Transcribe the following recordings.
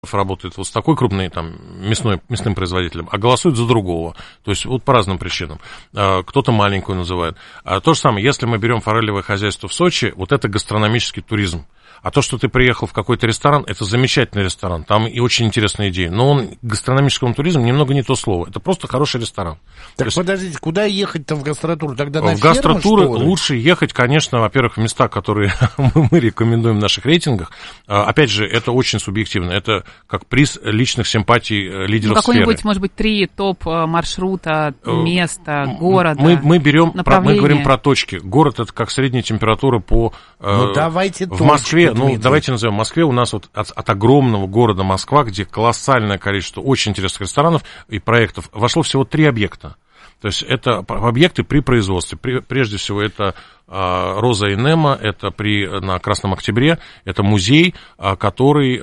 работает вот с такой крупной там мясным производителем, а голосует за другого. То есть вот по разным причинам. Кто-то маленькую называет. То же самое, если мы берем форелевое хозяйство в Сочи, вот это гастрономический туризм. А то, что ты приехал в какой-то ресторан, это замечательный ресторан, там и очень интересная идея. Но он гастрономическому туризму немного не то слово. Это просто хороший ресторан. Так есть, подождите, куда ехать-то в гастротуру? Тогда на в гастротуры лучше ехать, конечно, во-первых, в места, которые мы рекомендуем в наших рейтингах. Опять же, это очень субъективно. Это как приз личных симпатий лидеров сферы. Какой-нибудь, может быть, 3 топ-маршрута, места, города, мы говорим про точки. Город — это как средняя температура по... давайте в Москве, давайте назовем. В Москве у нас вот от огромного города Москва, где колоссальное количество очень интересных ресторанов и проектов, вошло всего 3 объекта. То есть это объекты при производстве. Прежде всего, это Роза и Немо, это на Красном Октябре, это музей, который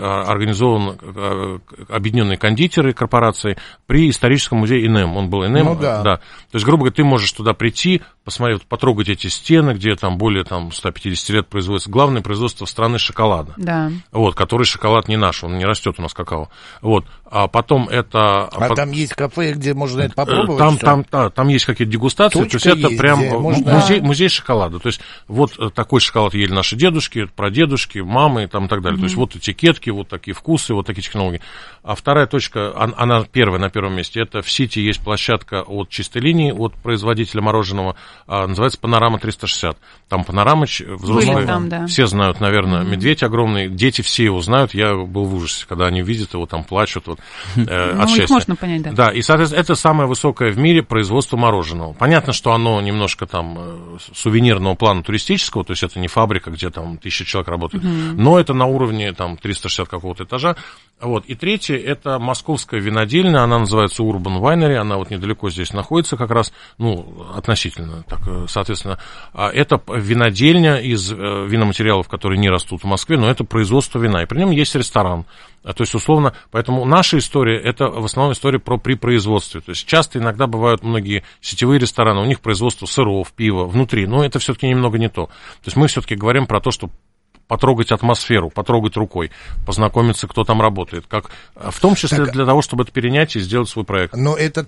организован Объединенной кондитерой корпорацией при историческом музее ИНЭМ. Он был ИНЭМ, да. То есть, грубо говоря, ты можешь туда прийти, посмотреть, потрогать эти стены, где там более 150 лет производится. Главное производство страны шоколада. Да. Вот, который шоколад не наш, он не растет у нас какао. Вот. А потом это... там есть кафе, где можно это попробовать? Там есть какие-то дегустации. Точка то есть это есть, прям музей шоколада. То есть вот такой шоколад ели наши дедушки, прадедушки, мамы и так далее. То есть вот этикетки, вот такие вкусы, вот такие технологии. А вторая точка, она первая на первом месте, это в Сити есть площадка от чистой линии, от производителя мороженого, называется «Панорама 360». Там Панорамыч, взрослые, все знают, наверное, медведь огромный, дети все его знают, я был в ужасе, когда они видят его, там плачут от счастья. Их можно понять, да. Да, и, соответственно, это самое высокое в мире производство мороженого. Понятно, что оно немножко там сувенирного плана туристического, то есть это не фабрика, где там 1000 человек работает, но это на уровне там 360 какого-то этажа. Вот. И третье, это московская винодельня, она называется Urban Winery, она вот недалеко здесь находится как раз, относительно, так, соответственно, это винодельня из виноматериалов, которые не растут в Москве, но это производство вина, и при нем есть ресторан. То есть, условно, поэтому наша история, это в основном история при производстве. То есть, часто иногда бывают многие сетевые рестораны, у них производство сыров, пива внутри, но это все-таки немного не то. То есть, мы все-таки говорим про то, что потрогать атмосферу, потрогать рукой, познакомиться, кто там работает, как, в том числе для того, чтобы это перенять и сделать свой проект. Но это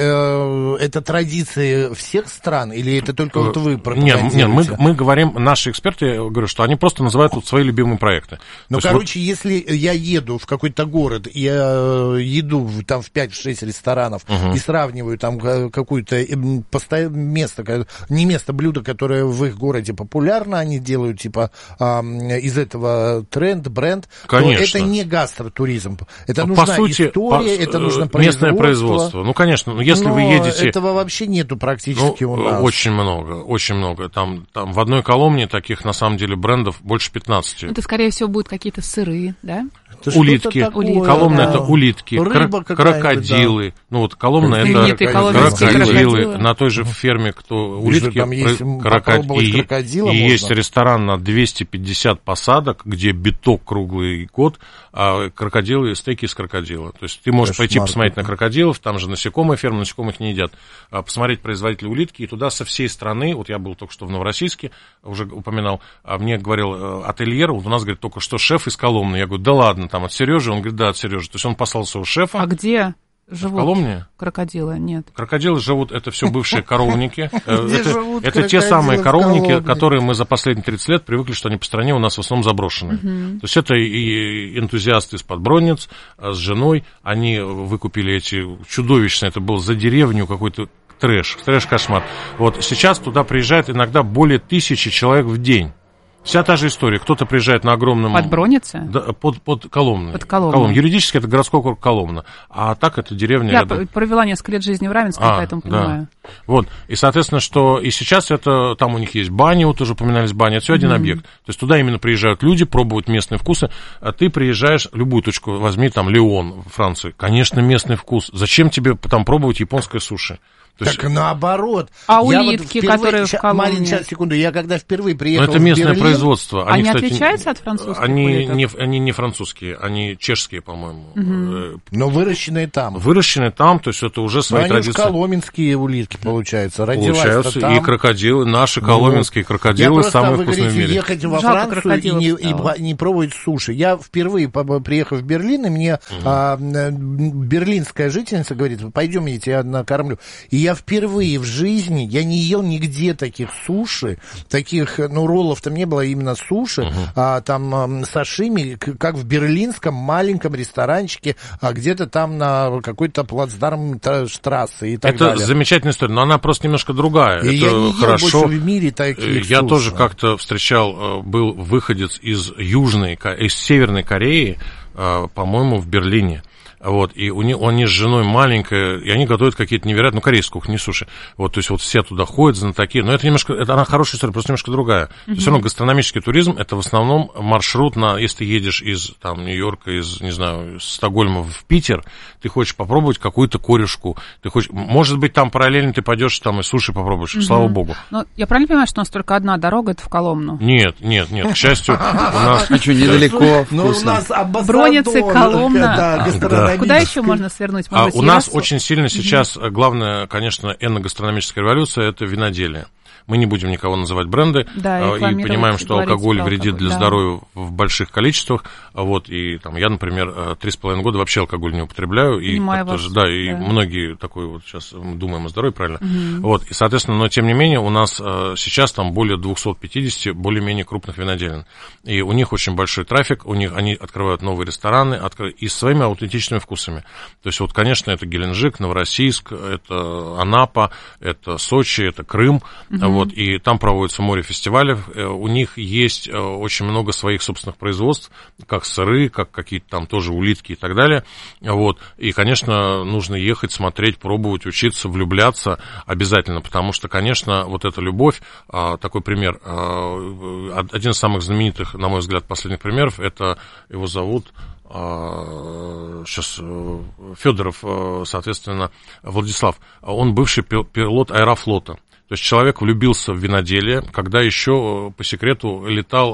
традиции всех стран, или это только вот вы пропагандируете? Нет, мы говорим, наши эксперты, я говорю, что они просто называют вот свои любимые проекты. Ну, короче, если я еду в какой-то город, я еду там в 5-6 ресторанов и сравниваю там какое-то блюдо, которое в их городе популярно, они делают типа из этого бренд, конечно. То это не гастротуризм. Это нужна история, это нужно производство. Местное производство. Ну, конечно, если вы едете... этого вообще нету практически у нас. Очень много. Там в одной Коломне таких, на самом деле, брендов больше 15. Это, скорее всего, будут какие-то сыры, да? Улитки. Коломна это улитки, крокодилы. Да. Ну, вот Коломна это крокодилы. На той же ферме, кто улитки, крокодилы. И есть ресторан на 250 посадок, где биток круглый год, а крокодилы, стейки из крокодила. То есть ты можешь пойти посмотреть на крокодилов, там же насекомые фермы, насекомых не едят, посмотреть производителей улитки, и туда со всей страны, вот я был только что в Новороссийске, уже упоминал, мне говорил ательер, вот у нас, говорит, только что шеф из Коломны. Я говорю, да ладно, там от Сережи, он говорит, да, от Сережи. То есть он послал своего шефа. А где живут в Коломне? Крокодилы? Нет. Крокодилы живут, это все бывшие коровники. Это те самые коровники, которые мы за последние 30 лет привыкли, что они по стране у нас в основном заброшены. То есть это и энтузиасты из-под Бронниц с женой, они выкупили эти чудовищные, это был за деревню какой-то трэш-кошмар. Вот сейчас туда приезжает иногда более 1000 человек в день. Вся та же история. Кто-то приезжает на огромном... Под Бронницы? Да, под Коломной. Под Коломной. Юридически это городской округ Коломна. А так это деревня... Я провела несколько лет жизни в Равенском, поэтому понимаю. Да. Вот. И, соответственно, что... И сейчас это... Там у них есть бани, вот уже упоминались бани. Это все один объект. То есть туда именно приезжают люди, пробуют местные вкусы. А ты приезжаешь, любую точку возьми, там, Лион, Франция. Конечно, местный вкус. Зачем тебе там пробовать японское суши? Так наоборот. А улитки, которые в Коломне? Маленькую секунду, я когда впервые приехал это местное в Берлин, производства. Они кстати, отличаются от французских? Они не французские, они чешские, по-моему. Но выращенные там. Выращенные там, то есть это уже свои традиции. Они коломенские улитки, получается. Получаются там. И крокодилы, наши коломенские крокодилы самые вкусные в мире. Ехать во Францию и не пробовать суши. Я впервые, приехав в Берлин, и мне берлинская жительница говорит: пойдем, я тебя накормлю. И я впервые в жизни, я не ел нигде таких суши, таких, роллов там не было, именно суши, там сашими, как в берлинском маленьком ресторанчике, где-то там на какой-то плацдарм трассы и так далее. Это замечательная история, но она просто немножко другая. И это я не хорошо. ел больше в мире таких Я суш. тоже как-то встречал, был выходец из Северной Кореи, по-моему, в Берлине. Вот, и они с женой маленькая, и они готовят какие-то невероятные, корейскую кухню, не суши. Вот, то есть вот все туда ходят, знатоки. Но это немножко, она хорошая история, просто немножко другая. Все равно гастрономический туризм — это в основном маршрут если ты едешь из там Нью-Йорка, из, не знаю, из Стокгольма в Питер, ты хочешь попробовать какую-то корешку, может быть, там параллельно ты пойдешь там и суши попробуешь, слава богу. Но я правильно понимаю, что у нас только одна дорога, это в Коломну? Нет, к счастью, у нас... А что, недалеко, вкусно. У нас Броницы, Коломна. Да. Куда еще можно свернуть? У нас очень сильно сейчас, главное, конечно, энногастрономическая революция — это виноделие. Мы не будем никого называть бренды, и понимаем, что алкоголь вредит для здоровья в больших количествах. Вот, и там, я, например, 3,5 года вообще алкоголь не употребляю. И многие такой вот сейчас думаем о здоровье, правильно. Вот, и, соответственно, но тем не менее, у нас сейчас там более 250 более-менее крупных виноделин. И у них очень большой трафик, они открывают новые рестораны и с своими аутентичными вкусами. То есть, вот, конечно, это Геленджик, Новороссийск, это Анапа, это Сочи, это Крым. Вот, и там проводится море фестивалей. У них есть очень много своих собственных производств, как сыры, как какие-то там тоже улитки и так далее. Вот. И, конечно, нужно ехать, смотреть, пробовать, учиться, влюбляться обязательно, потому что, конечно, вот эта любовь, такой пример, один из самых знаменитых, на мой взгляд, последних примеров, это его зовут... сейчас Федоров, соответственно, Владислав, он бывший пилот Аэрофлота. То есть человек влюбился в виноделие, когда еще по секрету летал,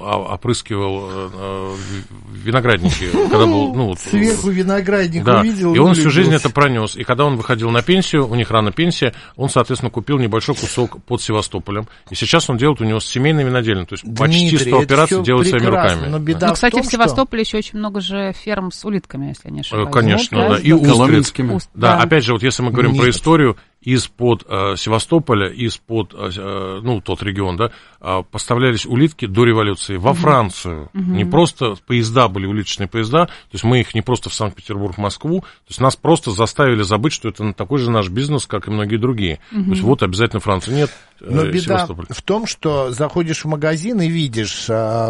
опрыскивал виноградники. Когда был, сверху виноградник увидел. И он всю жизнь это пронес. И когда он выходил на пенсию, у них рано пенсия, он, соответственно, купил небольшой кусок под Севастополем. И сейчас он делает у него семейное виноделие. То есть почти 100 операций делает своими руками. Но кстати, в Севастополе еще очень много же ферм с улитками, если я не ошибаюсь. Конечно, да. И устриц. Да, опять же, вот если мы говорим про историю, из-под Севастополя, из-под, тот регион, да, поставлялись улитки до революции во Францию. Не просто поезда были, улиточные поезда, то есть мы их не просто в Санкт-Петербург, Москву, то есть нас просто заставили забыть, что это такой же наш бизнес, как и многие другие. То есть вот обязательно Франция, нет. Но беда в том, что заходишь в магазин и видишь,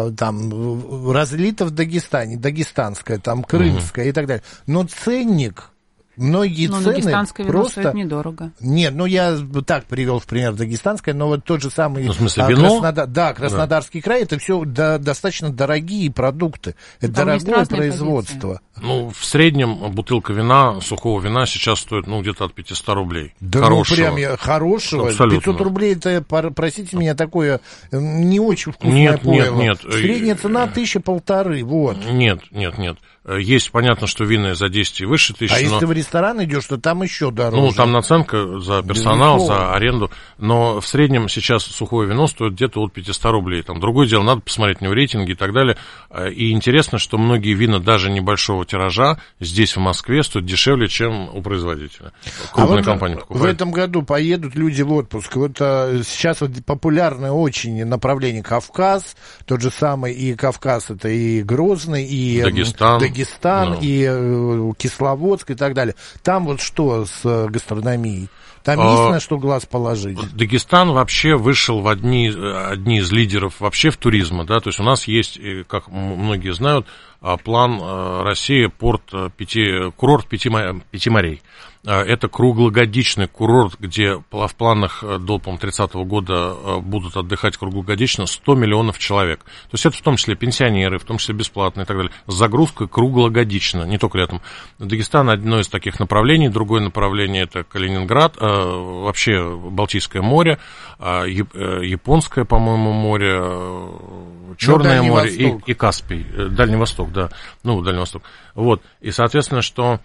там, разлито в Дагестане, дагестанское, там, крымское и так далее. Но ценник... Многие цены дагестанское вино стоит недорого. Нет, я так привел в пример дагестанское, но вот тот же самый... в смысле, вино? Краснодарский край, это все достаточно дорогие продукты. Это дорогое производство. В среднем бутылка вина, сухого вина сейчас стоит, где-то от 500 рублей. Да, хорошего. Хорошего. Абсолютно. 500 рублей, это, простите меня, такое не очень вкусное пойло. Нет. Средняя цена 1,5 вот. Нет. Есть, понятно, что вина за 10 и выше тысяч. Если ты в ресторан идешь, то там еще дороже. Там наценка за персонал, за аренду. Но в среднем сейчас сухое вино стоит где-то от 500 рублей. Там другое дело, надо посмотреть на него рейтинги и так далее. И интересно, что многие вина даже небольшого тиража здесь, в Москве, стоят дешевле, чем у производителя. Крупные компании покупают. В этом году поедут люди в отпуск. Вот сейчас популярное очень направление Кавказ. Тот же самый и Кавказ, это и Грозный, и Дагестан, и Кисловодск и так далее. Там вот что с гастрономией? Там есть на что глаз положить. Дагестан вообще вышел в одни из лидеров вообще в туризме, да, то есть у нас есть, как многие знают, план России, курорт пяти морей. Это круглогодичный курорт, где в планах до, по-моему, 30-го года будут отдыхать круглогодично 100 миллионов человек. То есть это в том числе пенсионеры, в том числе бесплатные и так далее. С загрузкой круглогодично, не только летом. Дагестан одно из таких направлений, другое направление это Калининград, вообще Балтийское море, Японское, по-моему, море, Черное море и Каспий, Дальний Восток, да, Дальний Восток. Вот, и, соответственно, что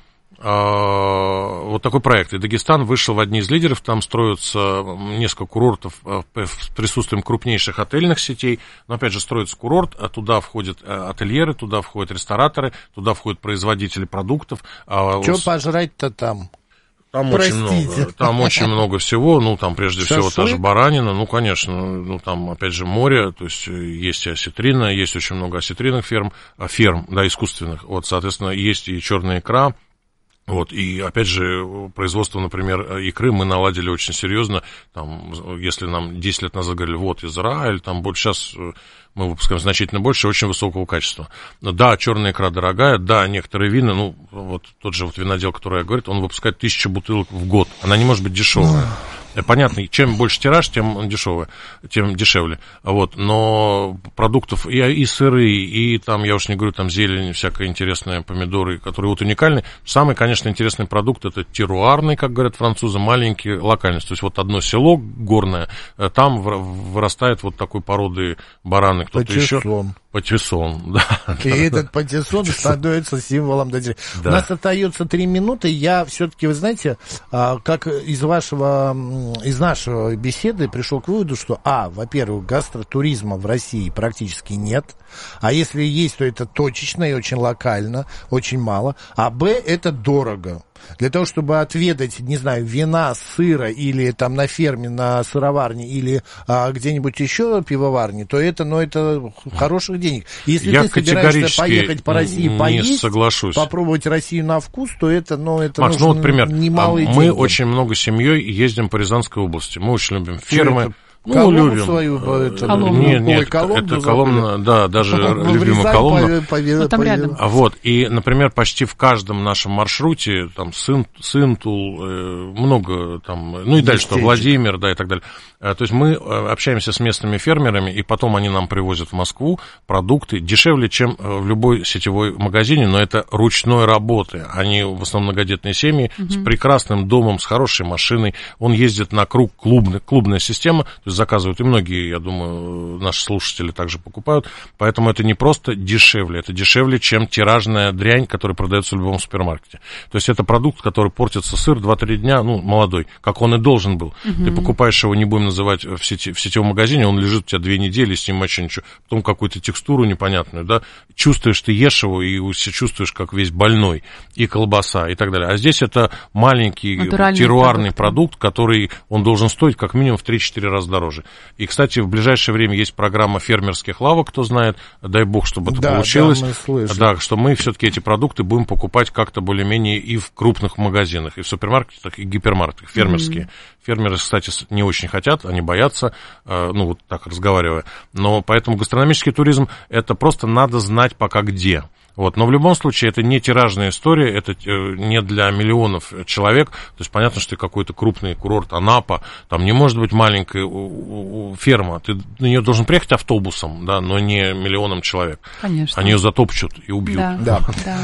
вот такой проект. И Дагестан вышел в одни из лидеров, там строятся несколько курортов с присутствием крупнейших отельных сетей, но опять же строится курорт, а туда входят ательеры, туда входят рестораторы, туда входят производители продуктов. Что пожрать-то там? Там очень много всего, там прежде всего та же баранина, конечно, там опять же море, то есть есть и осетрина, есть очень много осетринных ферм, да, искусственных, вот, соответственно, есть и черная икра. Вот, и опять же, производство, например, икры мы наладили очень серьезно. Там, если нам 10 лет назад говорили, вот Израиль, там больше, сейчас мы выпускаем значительно больше, очень высокого качества. Да, черная икра дорогая, да, некоторые вина, вот тот же винодел, который я говорю, он выпускает 1000 бутылок в год. Она не может быть дешевая. Понятно, чем больше тираж, тем дешевле. Вот, но продуктов и сыры, и там, я уж не говорю, там зелень, всякая интересная, помидоры, которые вот уникальны. Самый, конечно, интересный продукт это теруарный, как говорят французы, маленький, локальность. То есть вот одно село горное, там вырастает вот такой породы бараны, кто-то еще. Патиссон, да. И этот патиссон становится символом. Да. У нас остается 3 минуты. Я все-таки, вы знаете, как из нашей беседы пришел к выводу, что, во-первых, гастротуризма в России практически нет. А если есть, то это точечно и очень локально, очень мало. А б, это дорого. Для того, чтобы отведать, не знаю, вина, сыра или там на ферме, на сыроварне или где-нибудь еще пивоварне, то это хороших денег. Если я ты собираешься поехать по России поесть, соглашусь. Попробовать Россию на вкус, то это Макс, вот пример. Немалые деньги. Мы очень много семьей ездим по Рязанской области. Мы очень любим фермы. Любим. Свою, Нет, это Коломна, да, даже любимая Коломна. Там рядом. Вот, и, например, почти в каждом нашем маршруте, там, Сынтул, много там, и дальше, что Владимир, да, и так далее. То есть мы общаемся с местными фермерами, и потом они нам привозят в Москву продукты дешевле, чем в любой сетевой магазине, но это ручной работы. Они в основном многодетные семьи с прекрасным домом, с хорошей машиной. Он ездит на круг, клубная система, то есть заказывают, и многие, я думаю, наши слушатели также покупают, поэтому это не просто дешевле, это дешевле, чем тиражная дрянь, которая продается в любом супермаркете. То есть это продукт, который портится сыр 2-3 дня, молодой, как он и должен был. Ты покупаешь его, не будем называть в сетевом магазине, он лежит у тебя 2 недели, с ним вообще ничего, потом какую-то текстуру непонятную, да, чувствуешь, ты ешь его и чувствуешь, как весь больной, и колбаса, и так далее. А здесь это маленький теруарный продукт, который, он должен стоить как минимум в 3-4 раза дороже. И, кстати, в ближайшее время есть программа фермерских лавок, кто знает, дай бог, чтобы это получилось. Да, что мы все-таки эти продукты будем покупать как-то более-менее и в крупных магазинах, и в супермаркетах, и гипермаркетах, фермерские. Фермеры, кстати, не очень хотят, они боятся, вот так разговаривая. Но поэтому гастрономический туризм, это просто надо знать пока где. Вот. Но в любом случае это не тиражная история, это не для миллионов человек. То есть понятно, что какой-то крупный курорт Анапа, там не может быть маленькая ферма. Ты на нее должен приехать автобусом, да, но не миллионом человек. Конечно. Они ее затопчут и убьют. Да.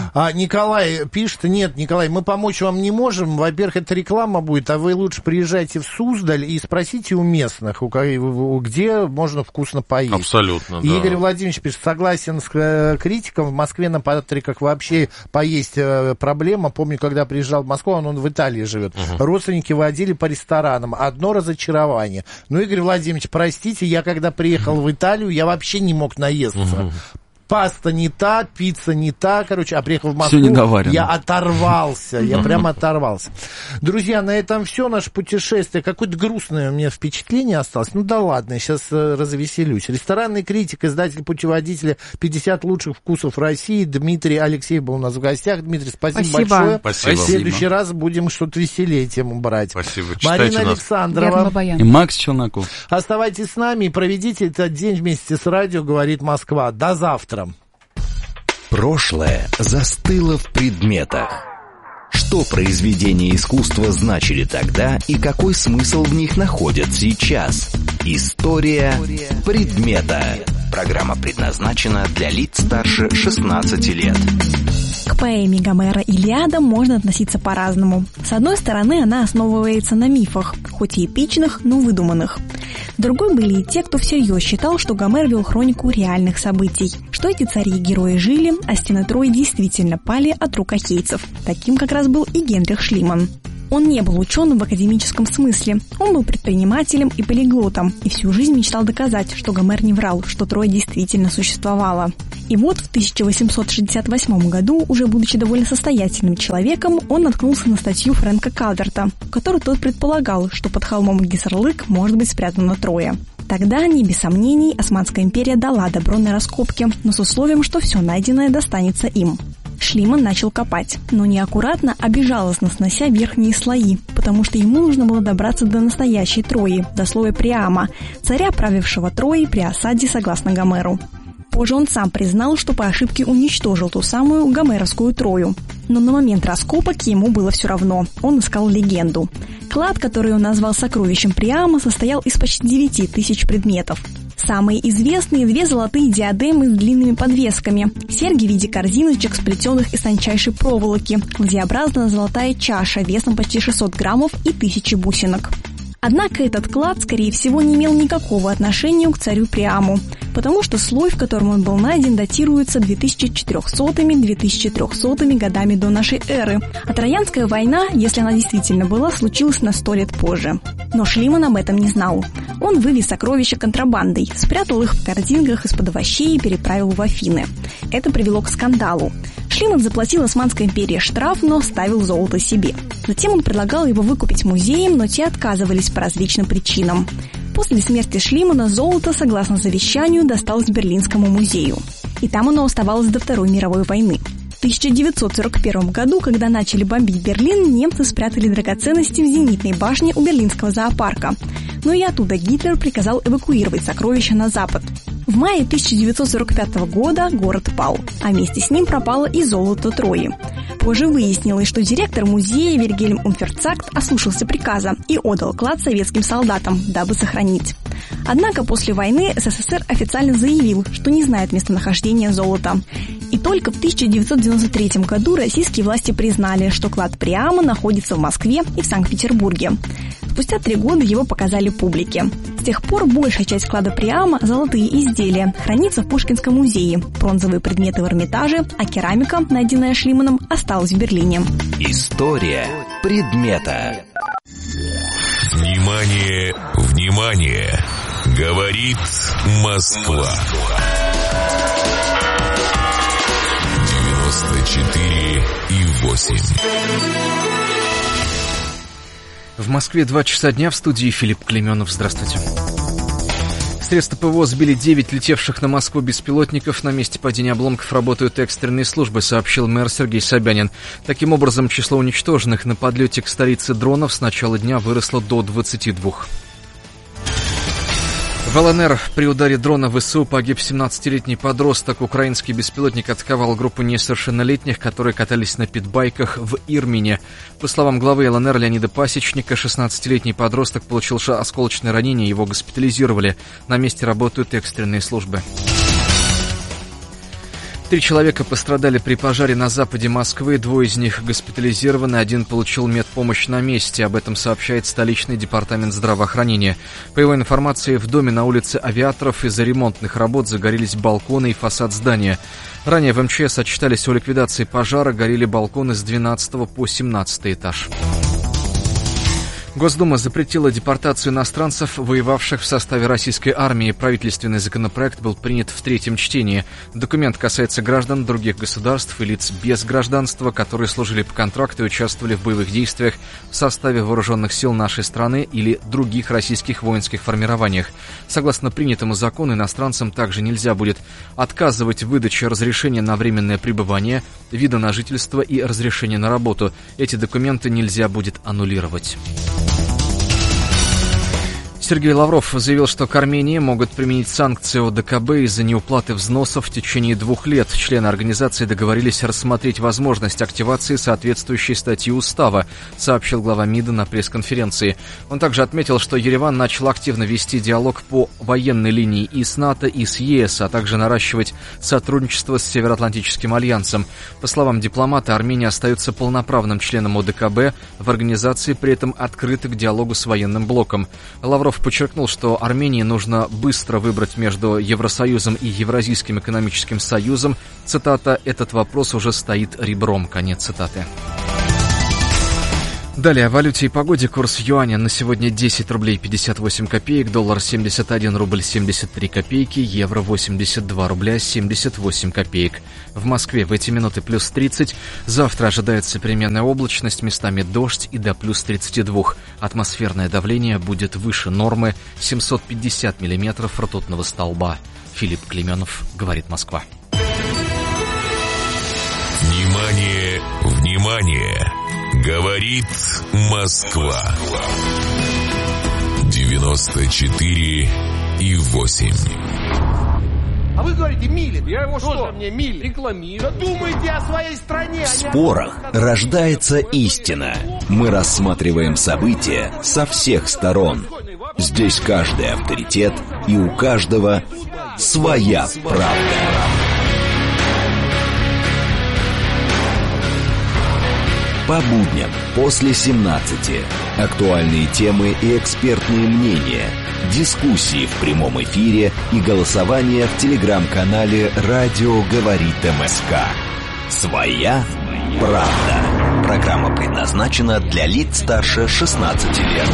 Николай пишет, нет, Николай, мы помочь вам не можем. Во-первых, это реклама будет, а вы лучше приезжайте в Суздаль и спросите у местных, где можно вкусно поесть. Абсолютно, да. Игорь Владимирович пишет, согласен с критиком, в Москве на Патриках вообще поесть проблема. Помню, когда приезжал в Москву, он в Италии живет. Родственники водили по ресторанам. Одно разочарование. Игорь Владимирович, простите, я когда приехал в Италию, я вообще не мог наесться. Паста не та, пицца не та, а приехал в Москву, я оторвался, я прямо оторвался. Друзья, на этом все, наше путешествие. Какое-то грустное у меня впечатление осталось. Да ладно, я сейчас развеселюсь. Ресторанный критик, издатель путеводителя 50 лучших вкусов России, Дмитрий Алексеев был у нас в гостях. Дмитрий, спасибо большое. Спасибо. В следующий раз будем что-то веселее тему брать. Спасибо. Марина Александрова и Макс Челноков. Оставайтесь с нами и проведите этот день вместе с радио «Говорит Москва». До завтра. Прошлое застыло в предметах. Что произведения искусства значили тогда и какой смысл в них находят сейчас? История предмета. Программа предназначена для лиц старше 16 лет. К поэме Гомера «Илиада» можно относиться по-разному. С одной стороны, она основывается на мифах, хоть и эпичных, но выдуманных. С другой были и те, кто всерьез считал, что Гомер вел хронику реальных событий, что эти цари и герои жили, а стены Трои действительно пали от рук ахейцев. Таким как раз был и Генрих Шлиман. Он не был ученым в академическом смысле, он был предпринимателем и полиглотом, и всю жизнь мечтал доказать, что Гомер не врал, что Троя действительно существовала. И вот в 1868 году, уже будучи довольно состоятельным человеком, он наткнулся на статью Фрэнка Калверта, в которой тот предполагал, что под холмом Гиссерлык может быть спрятана Троя. Тогда, не без сомнений, Османская империя дала добро на раскопки, но с условием, что все найденное достанется им. Шлиман начал копать, но неаккуратно, а безжалостно снося верхние слои, потому что ему нужно было добраться до настоящей Трои, до слоя Приама, царя, правившего Троей при осаде согласно Гомеру. Позже он сам признал, что по ошибке уничтожил ту самую гомеровскую Трою. Но на момент раскопок ему было все равно. Он искал легенду. Клад, который он назвал сокровищем Приама, состоял из почти 9000 предметов. Самые известные – 2 золотые диадемы с длинными подвесками, серьги в виде корзиночек, сплетенных из тончайшей проволоки, Г-образная золотая чаша весом почти 600 граммов и 1000 бусинок. Однако этот клад, скорее всего, не имел никакого отношения к царю Приаму, потому что слой, в котором он был найден, датируется 2400-2300 годами до нашей эры, а Троянская война, если она действительно была, случилась на 100 лет позже. Но Шлиман об этом не знал. Он вывез сокровища контрабандой, спрятал их в корзинках из-под овощей и переправил в Афины. Это привело к скандалу. Шлиман заплатил Османской империи штраф, но оставил золото себе. Затем он предлагал его выкупить музеям, но те отказывались по различным причинам. После смерти Шлимана золото, согласно завещанию, досталось Берлинскому музею. И там оно оставалось до Второй мировой войны. В 1941 году, когда начали бомбить Берлин, немцы спрятали драгоценности в зенитной башне у Берлинского зоопарка. Но и оттуда Гитлер приказал эвакуировать сокровища на запад. В мае 1945 года город пал, а вместе с ним пропало и золото Трои. Позже выяснилось, что директор музея Вильгельм Унферцагт ослушался приказа и отдал клад советским солдатам, дабы сохранить. Однако после войны СССР официально заявил, что не знает местонахождения золота. И только в 1993 году российские власти признали, что клад Приама находится в Москве и в Санкт-Петербурге. Спустя 3 года его показали публике. С тех пор большая часть клада Приама, золотые изделия, хранится в Пушкинском музее, бронзовые предметы в Эрмитаже, а керамика, найденная Шлиманом, осталась в Берлине. История предмета. Внимание, внимание! Говорит Москва. 94,8. В Москве 2 часа дня, в студии Филипп Клеменов. Здравствуйте. Средства ПВО сбили 9 летевших на Москву беспилотников. На месте падения обломков работают экстренные службы, сообщил мэр Сергей Собянин. Таким образом, число уничтоженных на подлете к столице дронов с начала дня выросло до 22. В ЛНР при ударе дрона в ВСУ погиб 17-летний подросток. Украинский беспилотник атаковал группу несовершеннолетних, которые катались на питбайках в Ирмине. По словам главы ЛНР Леонида Пасечника, 16-летний подросток получил осколочное ранение, его госпитализировали. На месте работают экстренные службы. 3 человека пострадали при пожаре на западе Москвы, 2 из них госпитализированы, 1 получил медпомощь на месте. Об этом сообщает столичный департамент здравоохранения. По его информации, в доме на улице Авиаторов из-за ремонтных работ загорелись балконы и фасад здания. Ранее в МЧС отчитались о ликвидации пожара, горели балконы с 12 по 17 этаж. Госдума запретила депортацию иностранцев, воевавших в составе российской армии. Правительственный законопроект был принят в 3-м чтении. Документ касается граждан других государств и лиц без гражданства, которые служили по контракту и участвовали в боевых действиях в составе вооруженных сил нашей страны или других российских воинских формированиях. Согласно принятому закону, иностранцам также нельзя будет отказывать в выдаче разрешения на временное пребывание, вида на жительство и разрешения на работу. Эти документы нельзя будет аннулировать. Сергей Лавров заявил, что к Армении могут применить санкции ОДКБ из-за неуплаты взносов в течение 2 лет. Члены организации договорились рассмотреть возможность активации соответствующей статьи устава, сообщил глава МИДа на пресс-конференции. Он также отметил, что Ереван начал активно вести диалог по военной линии и с НАТО, и с ЕС, а также наращивать сотрудничество с Североатлантическим альянсом. По словам дипломата, Армения остается полноправным членом ОДКБ, в организации при этом открыта к диалогу с военным блоком. Лавров подчеркнул, что Армении нужно быстро выбрать между Евросоюзом и Евразийским экономическим союзом. Цитата: «Этот вопрос уже стоит ребром». Конец цитаты. Далее о валюте и погоде. Курс юаня на сегодня 10 рублей 58 копеек, доллар 71 рубль 73 копейки, евро 82 рубля 78 копеек. В Москве в эти минуты плюс 30. Завтра ожидается переменная облачность, местами дождь и до плюс 32. Атмосферное давление будет выше нормы 750 миллиметров ртутного столба. Филипп Клеменов, говорит Москва. Внимание, внимание! Говорит Москва. 94,8. А вы говорите, милит. Я его что? Мне милит. Рекламирую. Думайте о своей стране. В спорах рождается истина. Мы рассматриваем события со всех сторон. Здесь каждый авторитет, и у каждого своя правда. По будням после 17. Актуальные темы и экспертные мнения, дискуссии в прямом эфире и голосование в телеграм-канале «Радио говорит МСК». Своя правда. Программа предназначена для лиц старше 16 лет.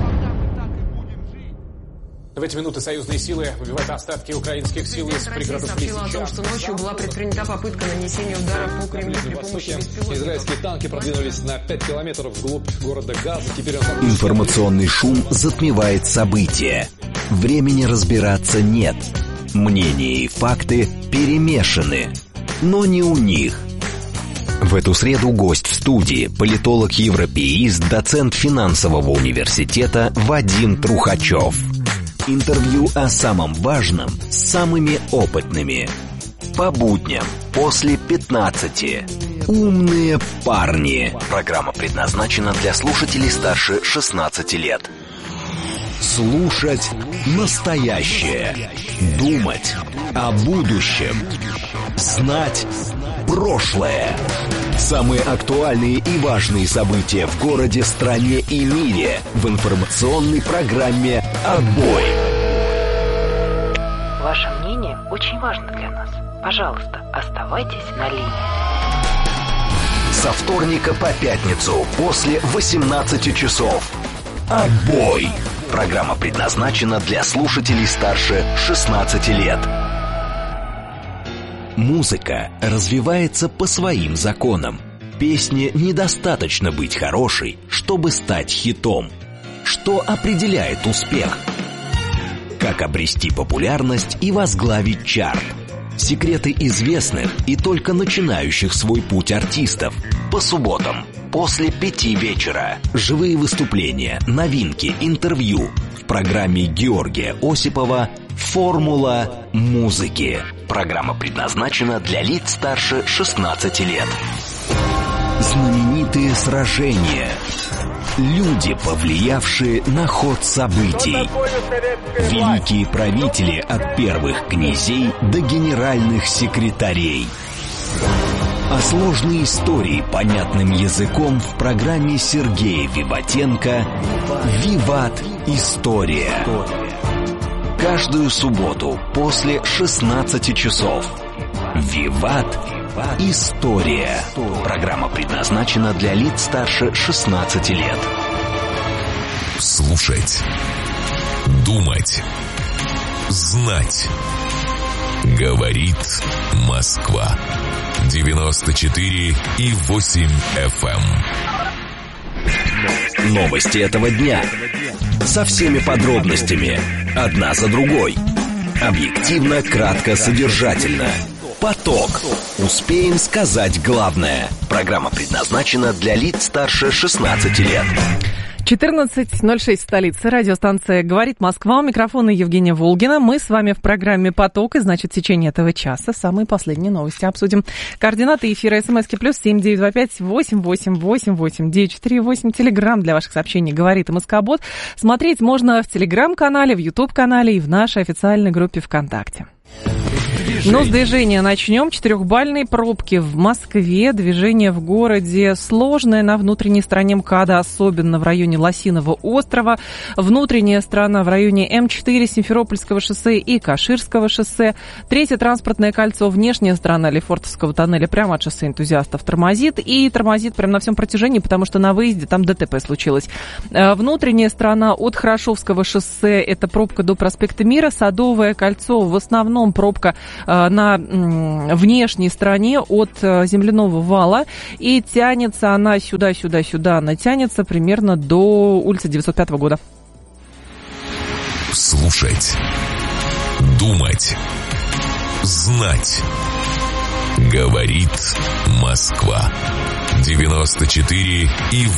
В эти минуты союзные силы выбивают остатки украинских сил из пригородов Лисичанска. Россия сообщила о том, что ночью была предпринята попытка нанесения удара по Кремлю при помощи беспилотников. Израильские танки продвинулись на 5 километров вглубь города Газа. Теперь Информационный шум затмевает события. Времени разбираться нет. Мнения и факты перемешаны. Но не у них. В эту среду гость в студии – политолог-европеист, доцент финансового университета Вадим Трухачев. Интервью о самом важном с самыми опытными. По будням после 15. Умные парни. Программа предназначена для слушателей старше 16 лет. Слушать настоящее. Думать о будущем. Знать прошлое. Самые актуальные и важные события в городе, стране и мире в информационной программе «Отбой». Ваше мнение очень важно для нас. Пожалуйста, оставайтесь на линии. Со вторника по пятницу после 18 часов. «Отбой». Программа предназначена для слушателей старше 16 лет. Музыка развивается по своим законам. Песне недостаточно быть хорошей, чтобы стать хитом. Что определяет успех? Как обрести популярность и возглавить чарт? Секреты известных и только начинающих свой путь артистов. По субботам после 5 вечера. Живые выступления, новинки, интервью. В программе Георгия Осипова «Формула музыки». Программа предназначена для лиц старше 16 лет. Знаменитые сражения. Люди, повлиявшие на ход событий. Великие правители от первых князей до генеральных секретарей. А сложные истории понятным языком в программе Сергея Виватенко «Виват. История». Каждую субботу после 16 часов. «Виват. История». Программа предназначена для лиц старше 16 лет. Слушать. Думать. Знать. Говорит Москва. 94,8 FM. Новости этого дня. Со всеми подробностями. Одна за другой. Объективно, кратко, содержательно. Поток. Успеем сказать главное. Программа предназначена для лиц старше 16 лет. 14:06 в столице. Радиостанция «Говорит Москва». У микрофона Евгения Волгина. Мы с вами в программе «Поток». И, значит, в течение этого часа самые последние новости обсудим. Координаты эфира СМСки +7 925 888 8948. Телеграм для ваших сообщений «Говорит Москобот». Смотреть можно в Телеграм-канале, в Ютуб-канале и в нашей официальной группе ВКонтакте. Ну, с движения начнем. 4-бальные пробки в Москве. Движение в городе сложное на внутренней стороне МКАДа, особенно в районе Лосиного острова. Внутренняя сторона в районе М4, Симферопольского шоссе и Каширского шоссе. Третье транспортное кольцо, внешняя сторона Лефортовского тоннеля прямо от шоссе Энтузиастов тормозит. И тормозит прямо на всем протяжении, потому что на выезде там ДТП случилось. Внутренняя сторона от Хорошевского шоссе, это пробка до проспекта Мира. Садовое кольцо, в основном пробка на внешней стороне от земляного вала, и тянется она сюда, она тянется примерно до улицы 905 года. Слушать, думать, знать. Говорит Москва. 94,8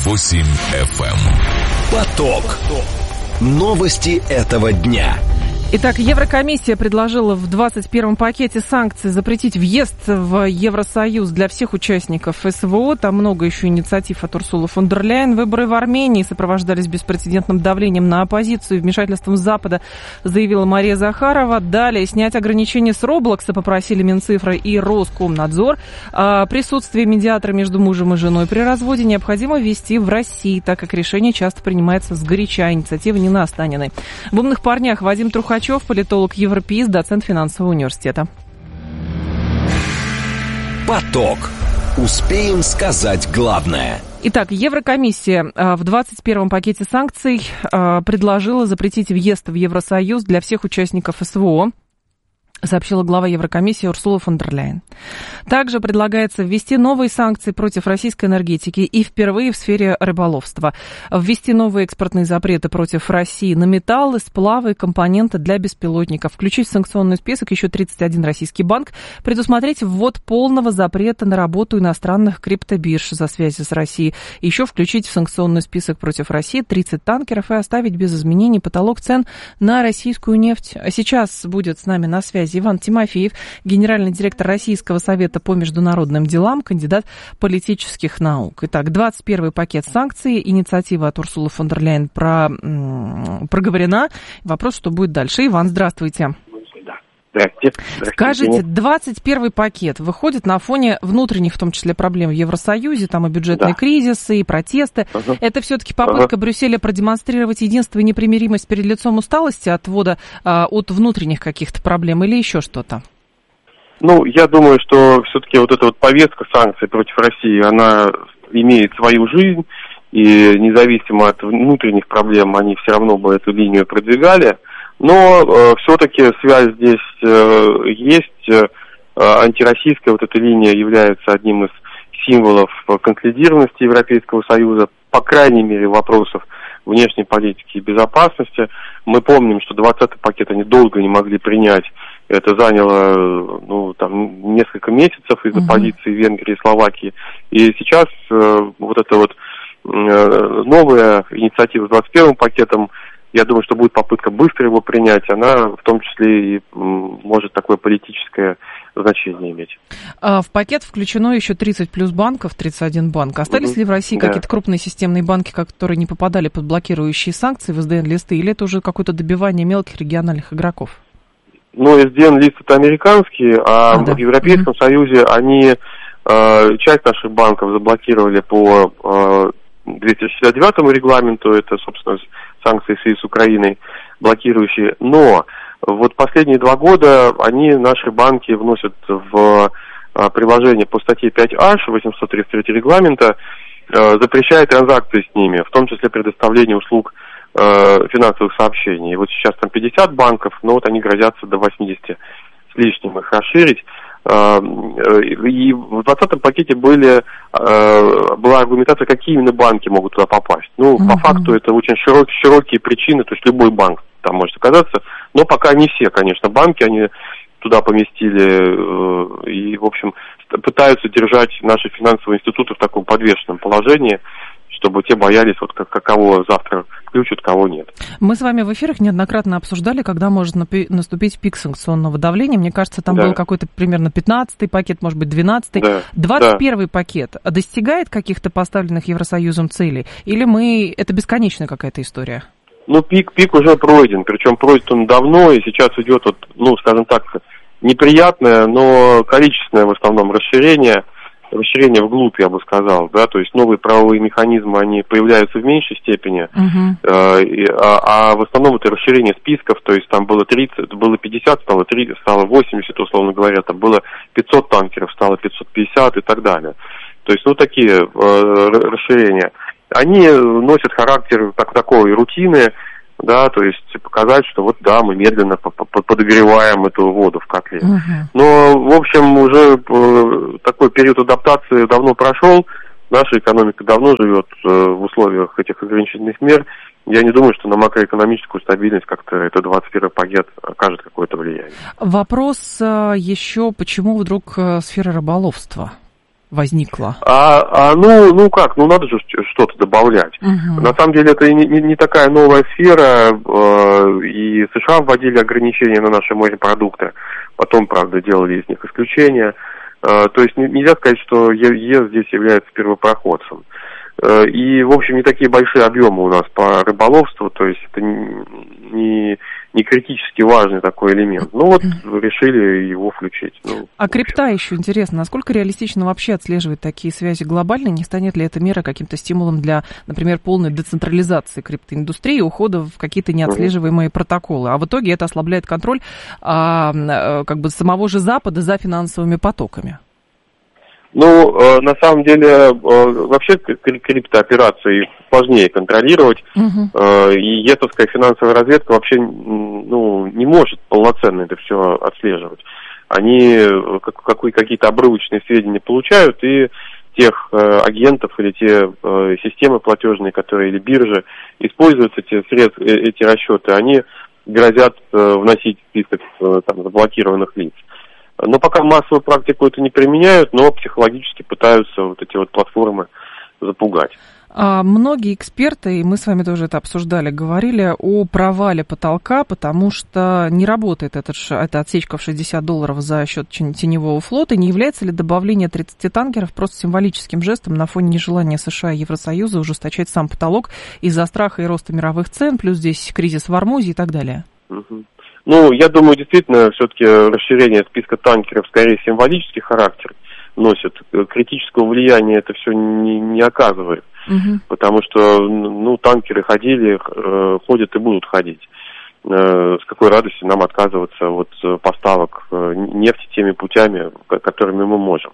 FM. Поток. Новости этого дня. Итак, Еврокомиссия предложила в 21-м пакете санкций запретить въезд в Евросоюз для всех участников СВО. Там много еще инициатив от Урсулы фон дер Ляйен. Выборы в Армении сопровождались беспрецедентным давлением на оппозицию и вмешательством Запада, заявила Мария Захарова. Далее снять ограничения с Роблокса попросили Минцифра и Роскомнадзор. Присутствие медиатора между мужем и женой при разводе необходимо ввести в России, так как решение часто принимается сгоряча. Инициатива Нины Останиной. В «Умных парнях» Вадим Трухачев, политолог, европеист, доцент финансового университета. Поток. Успеем сказать главное. Итак, Еврокомиссия в 21-м пакете санкций предложила запретить въезд в Евросоюз для всех участников СВО, сообщила глава Еврокомиссии Урсула фон дер Ляйен. Также предлагается ввести новые санкции против российской энергетики и впервые в сфере рыболовства. Ввести новые экспортные запреты против России на металлы, сплавы и компоненты для беспилотников. Включить в санкционный список еще 31 российский банк. Предусмотреть ввод полного запрета на работу иностранных криптобирж за связи с Россией. Еще включить в санкционный список против России 30 танкеров и оставить без изменений потолок цен на российскую нефть. А сейчас будет с нами на связи Иван Тимофеев, генеральный директор Российского совета по международным делам, кандидат политических наук. Итак, 21-й пакет санкций, инициатива от Урсулы фон дер Ляйен проговорена. Вопрос, что будет дальше. Иван, здравствуйте. Здравствуйте. Скажите, 21-й пакет выходит на фоне внутренних, в том числе, проблем в Евросоюзе, там и бюджетные кризисы, и протесты. Это все-таки попытка Брюсселя продемонстрировать единство и непримиримость перед лицом усталости от внутренних каких-то проблем или еще что-то? Ну, я думаю, что все-таки вот эта вот повестка санкций против России, она имеет свою жизнь, и независимо от внутренних проблем, они все равно бы эту линию продвигали. Но все-таки связь здесь есть. Антироссийская вот эта линия является одним из символов консолидированности Европейского Союза, по крайней мере, вопросов внешней политики и безопасности. Мы помним, что 20-й пакет они долго не могли принять. Это заняло несколько месяцев из-за позиции Венгрии и Словакии. И сейчас вот эта вот новая инициатива с 21-м пакетом, я думаю, что будет попытка быстро его принять. Она в том числе и может такое политическое значение иметь. В пакет включено еще 30 плюс банков, 31 банк. Остались ли в России какие-то крупные системные банки, которые не попадали под блокирующие санкции в СДН-листы, или это уже какое-то добивание мелких региональных игроков? Ну, СДН-лист это американские, а в Европейском Союзе они часть наших банков заблокировали по 269 регламенту, это, собственно, санкции в связи с Украиной, блокирующие. Но вот последние 2 года наши банки вносят в приложение по статье 5H 833 регламента, запрещая транзакции с ними, в том числе предоставление услуг финансовых сообщений. И вот сейчас там 50 банков, но вот они грозятся до 80 с лишним их расширить. И в 20-м пакете была аргументация, какие именно банки могут туда попасть. Ну, по факту это очень широкие причины, то есть любой банк там может оказаться, но пока не все, конечно, банки, они туда поместили и, в общем, пытаются держать наши финансовые институты в таком подвешенном положении, чтобы те боялись, вот кого завтра включат, кого нет. Мы с вами в эфирах неоднократно обсуждали, когда может наступить пик санкционного давления. Мне кажется, там был какой-то примерно 15-й пакет, может быть, 12-й. 21-й пакет достигает каких-то поставленных Евросоюзом целей? Или это бесконечная какая-то история? Ну, пик уже пройден. Причем пройден он давно, и сейчас идет, скажем так, неприятное, но количественное в основном расширение вглубь, я бы сказал, да, то есть новые правовые механизмы, они появляются в меньшей степени, а в основном это расширение списков, то есть там было 30, было 50, стало 30, стало 80, условно говоря, там было 500 танкеров, стало 550 и так далее. То есть, такие расширения, они носят характер такой рутины, да, то есть показать, что мы медленно подогреваем эту воду в котле. Но, в общем, уже такой период адаптации давно прошел, наша экономика давно живет в условиях этих ограничительных мер. Я не думаю, что на макроэкономическую стабильность как-то этот 21-й пакет окажет какое-то влияние. Вопрос еще, почему вдруг сфера рыболовства возникла? Надо же что-то добавлять. На самом деле это не такая новая сфера, и США вводили ограничения на наши морепродукты, потом, правда, делали из них исключения. То есть нельзя сказать, что ЕС здесь является первопроходцем. И, в общем, не такие большие объемы у нас по рыболовству, то есть это не критически важный такой элемент. Решили его включить. Крипта еще интересно. Насколько реалистично вообще отслеживать такие связи глобально? Не станет ли эта мера каким-то стимулом для, например, полной децентрализации криптоиндустрии и ухода в какие-то неотслеживаемые протоколы? А в итоге это ослабляет контроль самого же Запада за финансовыми потоками. На самом деле, вообще криптооперации сложнее контролировать, и ЕСовская финансовая разведка вообще, не может полноценно это все отслеживать. Они какие-то обрывочные сведения получают, и тех агентов или те системы платежные, которые, или биржи, используют эти расчеты, они грозят вносить в список заблокированных лиц. Но пока массовую практику это не применяют, но психологически пытаются эти платформы запугать. Многие эксперты, и мы с вами тоже это обсуждали, говорили о провале потолка, потому что не работает эта отсечка в $60 за счет теневого флота. Не является ли добавление 30 танкеров просто символическим жестом на фоне нежелания США и Евросоюза ужесточать сам потолок из-за страха и роста мировых цен, плюс здесь кризис в Ормузе и так далее? Я думаю, действительно, все-таки расширение списка танкеров скорее символический характер носит. Критического влияния это все не оказывает. Потому что, танкеры ходили, ходят и будут ходить. С какой радостью нам отказываться от поставок нефти теми путями, которыми мы можем.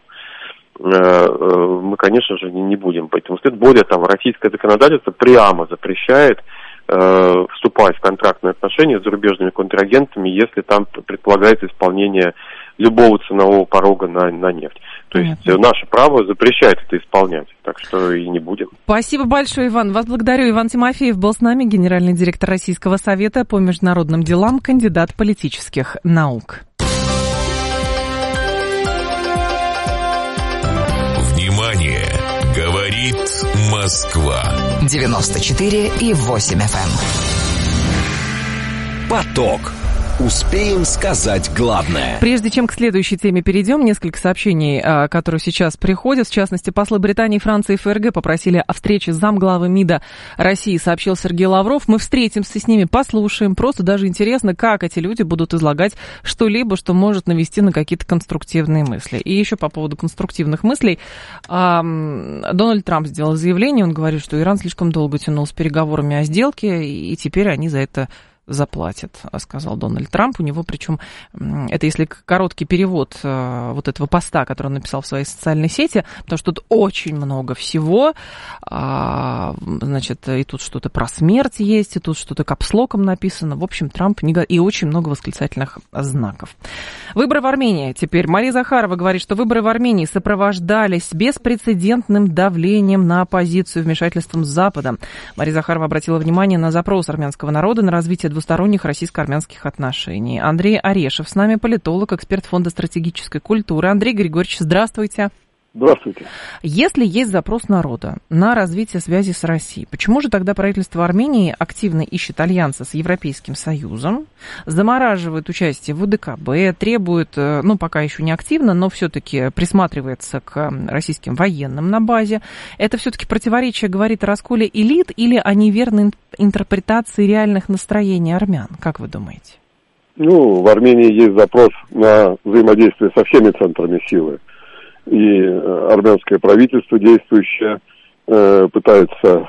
Мы, конечно же, не будем. Поэтому, более того, российское законодательство прямо запрещает вступать в контрактные отношения с зарубежными контрагентами, если там предполагается исполнение любого ценового порога на нефть. То есть наше право запрещает это исполнять, так что и не будем. Спасибо большое, Иван. Вас благодарю. Иван Тимофеев был с нами, генеральный директор Российского совета по международным делам, кандидат политических наук. Внимание! Говорит Москва. 94,8 FM. Поток. Успеем сказать главное. Прежде чем к следующей теме перейдем, несколько сообщений, которые сейчас приходят. В частности, послы Британии, Франции и ФРГ попросили о встрече с замглавы МИДа России, сообщил Сергей Лавров. Мы встретимся с ними, послушаем. Просто даже интересно, как эти люди будут излагать что-либо, что может навести на какие-то конструктивные мысли. И еще по поводу конструктивных мыслей. Дональд Трамп сделал заявление. Он говорит, что Иран слишком долго тянул с переговорами о сделке, и теперь они за это заплатят, сказал Дональд Трамп. У него, причем, это если короткий перевод вот этого поста, который он написал в своей социальной сети, потому что тут очень много всего, значит, и тут что-то про смерть есть, и тут что-то капслоком написано. В общем, Трамп и очень много восклицательных знаков. Выборы в Армении. Теперь Мария Захарова говорит, что выборы в Армении сопровождались беспрецедентным давлением на оппозицию, вмешательством Запада. Мария Захарова обратила внимание на запрос армянского народа на развитие двусторонних российско-армянских отношений. Андрей Орешев с нами, политолог, эксперт Фонда стратегической культуры. Андрей Григорьевич, здравствуйте. Здравствуйте. Если есть запрос народа на развитие связи с Россией, почему же тогда правительство Армении активно ищет альянса с Европейским Союзом, замораживает участие в ОДКБ, требует, пока еще не активно, но все-таки присматривается к российским военным на базе? Это все-таки противоречие говорит о расколе элит или о неверной интерпретации реальных настроений армян? Как вы думаете? В Армении есть запрос на взаимодействие со всеми центрами силы. И армянское правительство действующее пытается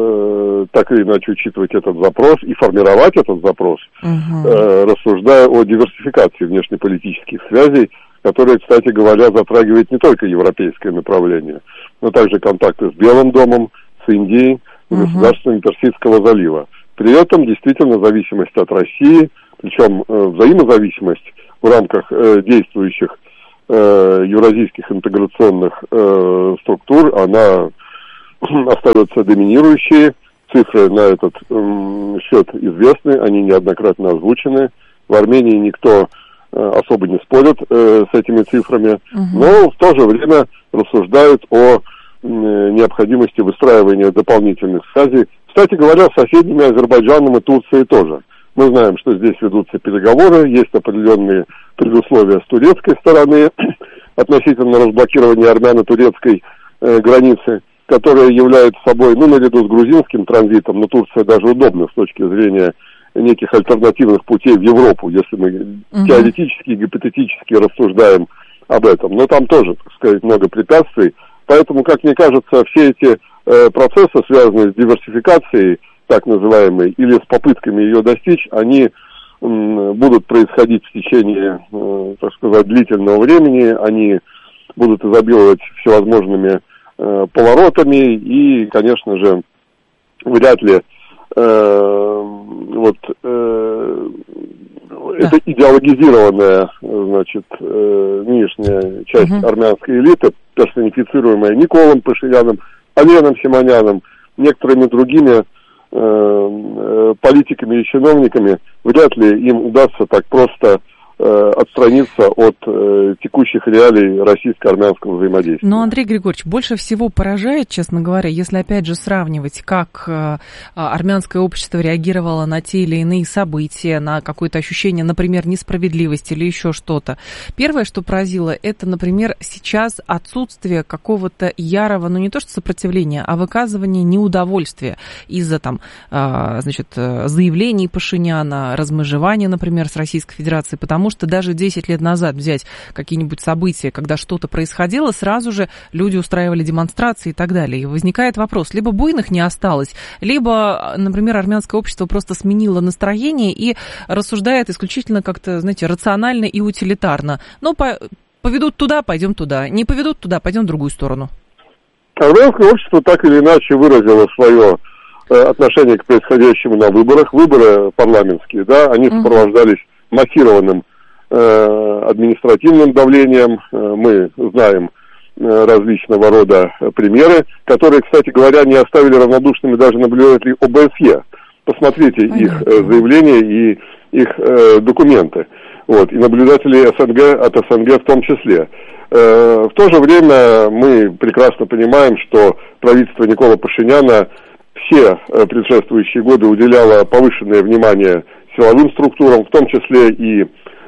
так или иначе учитывать этот запрос и формировать этот запрос, рассуждая о диверсификации внешнеполитических связей, которые, кстати говоря, затрагивают не только европейское направление, но также контакты с Белым домом, с Индией, с государствами Персидского залива. При этом действительно зависимость от России, причем взаимозависимость в рамках действующих евразийских интеграционных структур, она остается доминирующей. Цифры на этот счет известны, они неоднократно озвучены. В Армении никто особо не спорит с этими цифрами, но в то же время рассуждают о необходимости выстраивания дополнительных связей. Кстати говоря, с соседними Азербайджаном и Турцией тоже. Мы знаем, что здесь ведутся переговоры, есть определенные предусловия с турецкой стороны относительно разблокирования армяно-турецкой границы, которая является собой, наряду с грузинским транзитом, но Турция даже удобна с точки зрения неких альтернативных путей в Европу, если мы теоретически и гипотетически рассуждаем об этом. Но там тоже, так сказать, много препятствий. Поэтому, как мне кажется, все эти процессы, связанные с диверсификацией, так называемой, или с попытками ее достичь, они будут происходить в течение, так сказать, длительного времени, они будут изобиловать всевозможными поворотами, и, конечно же, вряд ли эта идеологизированная, нынешняя часть армянской элиты, персонифицируемая Николом Пашиняном, Оленом Симоняном, некоторыми другими политиками и чиновниками, вряд ли им удастся так просто отстраниться от текущих реалий российско-армянского взаимодействия. Но, Андрей Григорьевич, больше всего поражает, честно говоря, если опять же сравнивать, как армянское общество реагировало на те или иные события, на какое-то ощущение, например, несправедливости или еще что-то. Первое, что поразило, это, например, сейчас отсутствие какого-то ярого, не то что сопротивления, а выказывания неудовольствия из-за заявлений Пашиняна, размежевания, например, с Российской Федерацией, потому что даже 10 лет назад взять какие-нибудь события, когда что-то происходило, сразу же люди устраивали демонстрации и так далее. И возникает вопрос, либо буйных не осталось, либо, например, армянское общество просто сменило настроение и рассуждает исключительно как-то, рационально и утилитарно. Поведут туда, пойдем туда. Не поведут туда, пойдем в другую сторону. Армянское общество так или иначе выразило свое отношение к происходящему на выборах. Выборы парламентские, они сопровождались массированным административным давлением. Мы знаем различного рода примеры, которые, кстати говоря, не оставили равнодушными даже наблюдателей ОБСЕ. Посмотрите их заявления и их документы. И наблюдатели СНГ, от СНГ в том числе. В то же время мы прекрасно понимаем, что правительство Никола Пашиняна все предшествующие годы уделяло повышенное внимание силовым структурам, в том числе и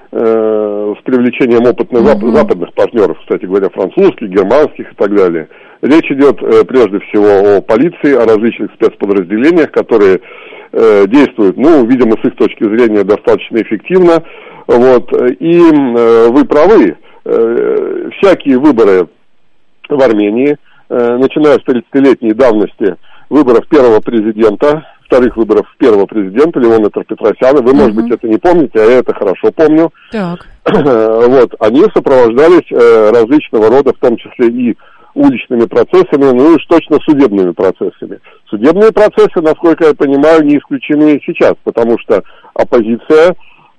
с привлечением опытных западных партнеров, кстати говоря, французских, германских и так далее. Речь идет прежде всего о полиции, о различных спецподразделениях, которые действуют, видимо, с их точки зрения достаточно эффективно. И вы правы, всякие выборы в Армении, начиная с 30-летней давности выборов первого президента, вторых выборов первого президента Леона Петросяна, вы, может быть, это не помните, а я это хорошо помню. Так. Они сопровождались различного рода, в том числе и уличными процессами, и уж точно судебными процессами. Судебные процессы, насколько я понимаю, не исключены сейчас, потому что оппозиция,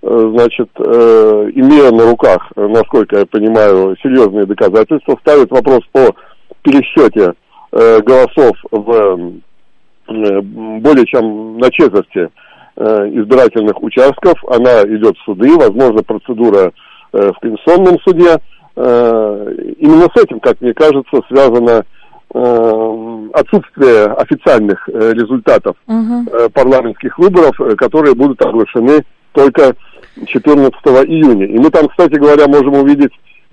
имея на руках, насколько я понимаю, серьезные доказательства, ставит вопрос о пересчете голосов в более чем на четверти избирательных участков. Она идет в суды, возможно, процедура в Конституционном суде. именно с этим, как мне кажется, связано отсутствие официальных результатов парламентских выборов, которые будут оглашены только 14 июня. И мы там, кстати говоря, можем увидеть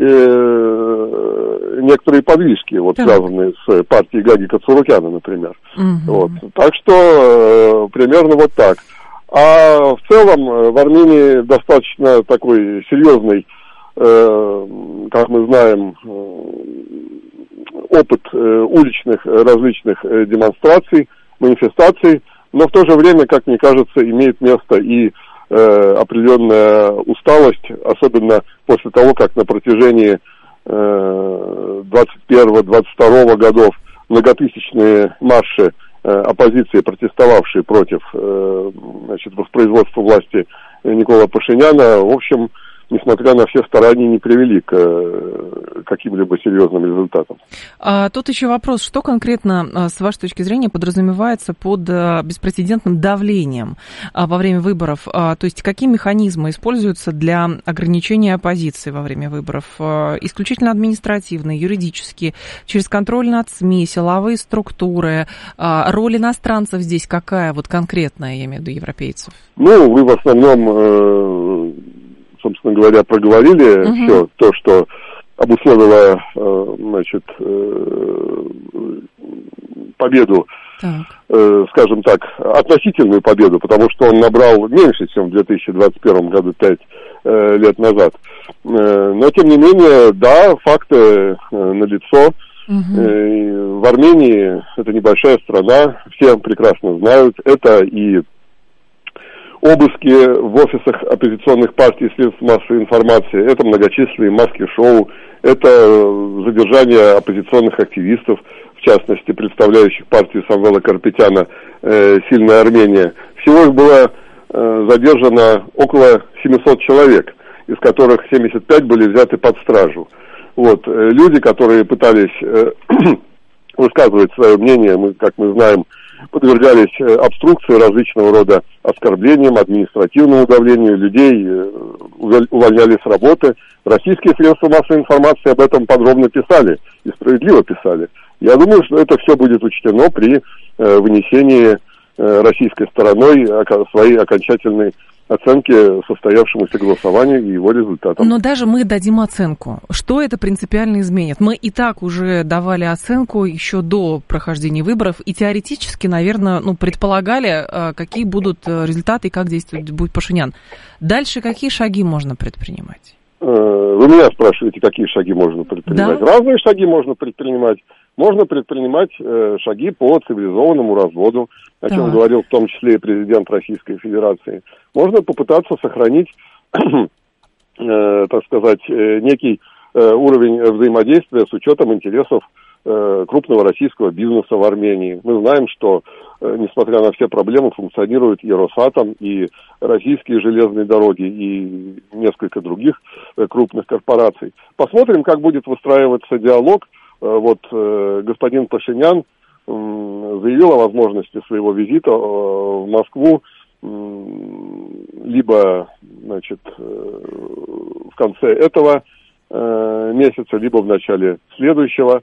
некоторые подвижки, вот, связанные с партией Гаги Кацурукяна, например. Вот. Так что примерно вот так. А в целом в Армении достаточно такой серьезный, как мы знаем, опыт уличных различных демонстраций, манифестаций, но в то же время, как мне кажется, имеет место и определенная усталость, особенно после того, как на протяжении 21-22 годов многотысячные марши оппозиции, протестовавшие против воспроизводства власти Никола Пашиняна, в общем, несмотря на все старания, не привели к каким-либо серьезным результатам. Тут еще вопрос, что конкретно, с вашей точки зрения, подразумевается под беспрецедентным давлением во время выборов? То есть какие механизмы используются для ограничения оппозиции во время выборов? Исключительно административные, юридические, через контроль над СМИ, силовые структуры? Роль иностранцев здесь какая, вот конкретная, я имею в виду европейцев? Ну, вы в основном... собственно говоря, проговорили все то, что обусловило, победу, скажем так, относительную победу, потому что он набрал меньше, чем в 2021 году, 5 лет назад. Но, тем не менее, да, факты налицо. В Армении, это небольшая страна, все прекрасно знают, это и обыски в офисах оппозиционных партий и средств массовой информации, это многочисленные маски-шоу, это задержание оппозиционных активистов, в частности, представляющих партию Самвела Карапетяна «Сильная Армения». Всего их было задержано около 700 человек, из которых 75 были взяты под стражу. Вот. Люди, которые пытались высказывать свое мнение, как мы знаем, подвергались обструкции, различного рода оскорблениям, административному давлению, людей увольняли с работы. Российские средства массовой информации об этом подробно писали и справедливо писали. Я думаю, что это все будет учтено при вынесении российской стороной своей окончательной оценки состоявшемуся голосованию и его результатам. Но даже мы дадим оценку. Что это принципиально изменит? Мы и так уже давали оценку еще до прохождения выборов и теоретически, наверное, предполагали, какие будут результаты и как действовать будет Пашинян. Дальше какие шаги можно предпринимать? Вы меня спрашиваете, какие шаги можно предпринимать? Да? Разные шаги можно предпринимать. Можно предпринимать шаги по цивилизованному разводу, о чем говорил в том числе и президент Российской Федерации. Можно попытаться сохранить, так сказать, некий уровень взаимодействия с учетом интересов крупного российского бизнеса в Армении. Мы знаем, что, несмотря на все проблемы, функционирует и Росатом, и российские железные дороги, и несколько других крупных корпораций. Посмотрим, как будет выстраиваться диалог. Вот господин Пашинян заявил о возможности своего визита в Москву либо, в конце этого месяца, либо в начале следующего.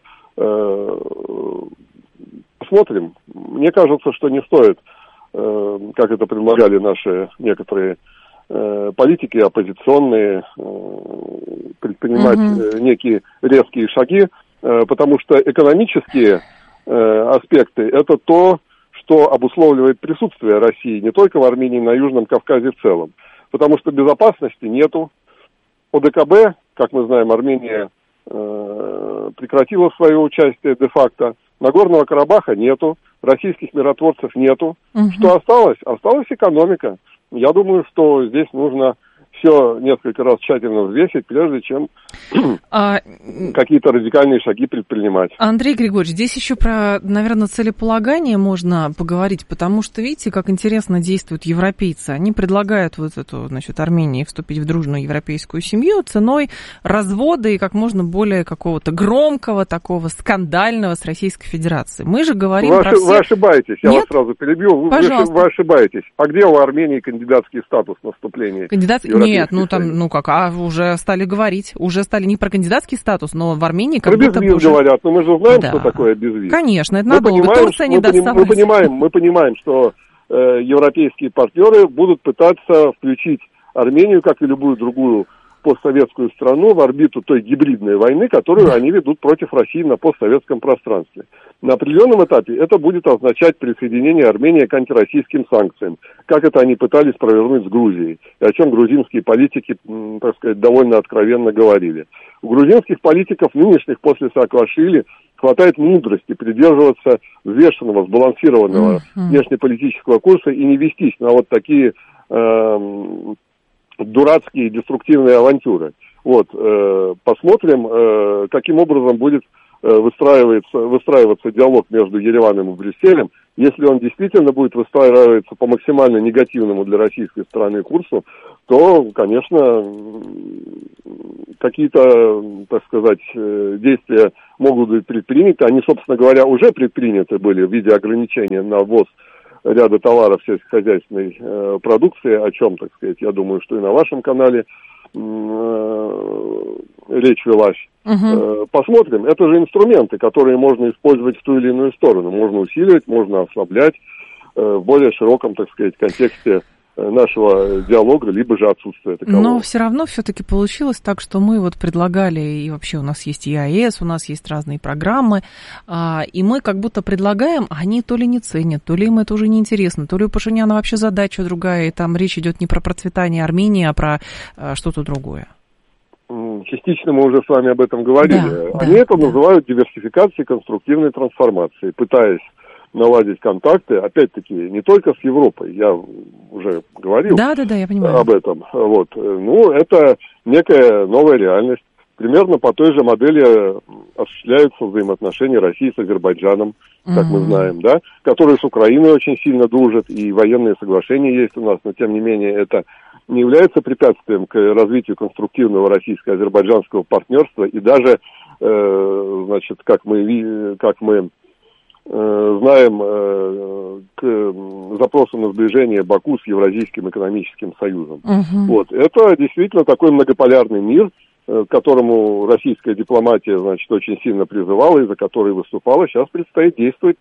Посмотрим. Мне кажется, что не стоит, как это предлагали наши некоторые политики оппозиционные, предпринимать некие резкие шаги, потому что экономические аспекты – это то, что обусловливает присутствие России не только в Армении, но и на Южном Кавказе в целом. Потому что безопасности нету. ОДКБ, как мы знаем, Армения прекратила свое участие де-факто. Нагорного Карабаха нету, российских миротворцев нету. Что осталось? Осталась экономика. Я думаю, что здесь нужно все несколько раз тщательно взвесить, прежде чем какие-то радикальные шаги предпринимать. Андрей Григорьевич, здесь еще про, наверное, целеполагание можно поговорить, потому что, видите, как интересно действуют европейцы. Они предлагают вот эту, Армении вступить в дружную европейскую семью ценой развода и как можно более какого-то громкого, такого скандального с Российской Федерацией. Мы же говорим про всех... Вы ошибаетесь, я вас сразу перебью. Вы ошибаетесь. А где у Армении кандидатский статус на вступление в Европейский Нет, уже стали говорить, уже стали не про кандидатский статус, но в Армении как будто бы уже... безвиз говорят, но мы же знаем, что такое безвиз. Конечно, это надолго. Турция не даст. Мы понимаем, что европейские партнеры будут пытаться включить Армению, как и любую другую постсоветскую страну, в орбиту той гибридной войны, которую они ведут против России на постсоветском пространстве. На определенном этапе это будет означать присоединение Армении к антироссийским санкциям, как это они пытались провернуть с Грузией, и о чем грузинские политики, так сказать, довольно откровенно говорили. У грузинских политиков, нынешних после Саакашвили, хватает мудрости придерживаться взвешенного, сбалансированного внешнеполитического курса и не вестись на вот такие дурацкие деструктивные авантюры. Посмотрим, каким образом будет выстраиваться диалог между Ереваном и Брюсселем. Если он действительно будет выстраиваться по максимально негативному для российской стороны курсу, то, конечно, какие-то, так сказать, действия могут быть предприняты. Они, собственно говоря, уже предприняты были в виде ограничения на ввоз ряда товаров сельскохозяйственной продукции, о чем, так сказать, я думаю, что и на вашем канале речь велась. Посмотрим. Это же инструменты, которые можно использовать в ту или иную сторону. Можно усиливать, можно ослаблять в более широком, так сказать, контексте нашего диалога, либо же отсутствия такового. Но все равно все-таки получилось так, что мы вот предлагали, и вообще у нас есть ЕАЭС, у нас есть разные программы, и мы как будто предлагаем, а они то ли не ценят, то ли им это уже не интересно, то ли у Пашиняна вообще задача другая, и там речь идет не про процветание Армении, а про что-то другое. Частично мы уже с вами об этом говорили. Они это называют диверсификацией, конструктивной трансформацией, пытаясь наладить контакты, опять-таки, не только с Европой, я уже говорил я понимаю. Об этом. Это некая новая реальность. Примерно по той же модели осуществляются взаимоотношения России с Азербайджаном, как мы знаем, да, которые с Украиной очень сильно дружат, и военные соглашения есть у нас, но тем не менее это не является препятствием к развитию конструктивного российско-азербайджанского партнерства, и даже, как мы знаем, к запросу на сближение Баку с Евразийским экономическим союзом. Это действительно такой многополярный мир, к которому российская дипломатия, очень сильно призывала и за который выступала. Сейчас предстоит действовать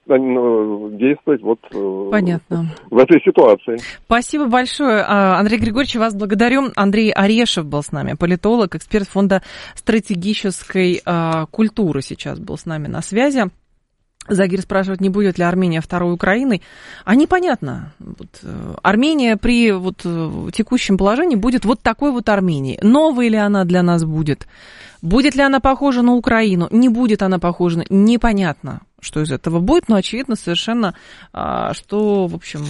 Понятно. В этой ситуации. Спасибо большое, Андрей Григорьевич, вас благодарю. Андрей Орешев был с нами, политолог, эксперт Фонда стратегической культуры сейчас был с нами на связи. Загир спрашивает, не будет ли Армения второй Украиной. А непонятно. Армения при текущем положении будет вот такой вот Арменией. Новая ли она для нас будет? Будет ли она похожа на Украину? Не будет она похожа. Непонятно, что из этого будет, но очевидно совершенно, что, в общем,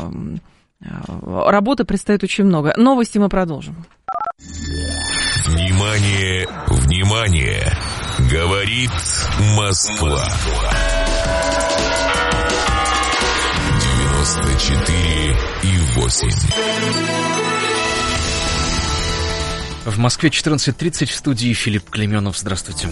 работы предстоит очень много. Новости мы продолжим. Внимание, внимание! Говорит Москва. 94,8. В Москве 14:30, в студии Филипп Клеменов. Здравствуйте.